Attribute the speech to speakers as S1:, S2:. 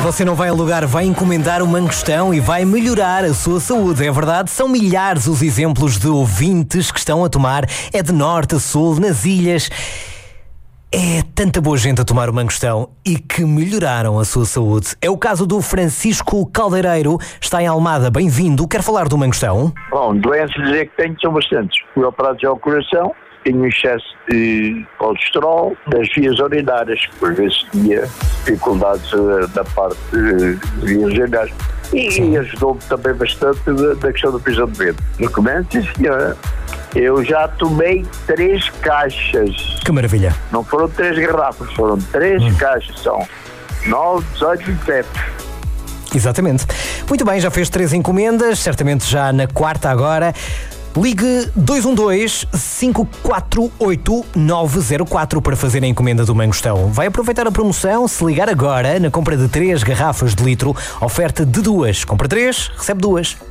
S1: Você não vai alugar, vai encomendar um mangostão e vai melhorar a sua saúde, é verdade? São milhares os exemplos de ouvintes que estão a tomar, é de norte a sul, nas ilhas. É tanta boa gente a tomar o mangostão e que melhoraram a sua saúde. É o caso do Francisco Caldeirão, está em Almada. Bem-vindo, quer falar do mangostão?
S2: Bom, doenças que tenho são bastantes. Fui operado já ao coração, tenho excesso de colesterol, das vias urinárias, por vezes tinha dificuldades da parte de vias urinárias. E ajudou-me também bastante da questão da prisão de ventre. Documento, sim, senhora. Eu já tomei 3 caixas.
S1: Que maravilha.
S2: Não foram 3 garrafas, foram 3 caixas. São 9, 18 e 7.
S1: Exatamente. Muito bem, já fez 3 encomendas, certamente já na quarta agora. Ligue 212-548-904 para fazer a encomenda do mangostão. Vai aproveitar a promoção se ligar agora na compra de 3 garrafas de litro, oferta de 2. Compra 3, recebe 2.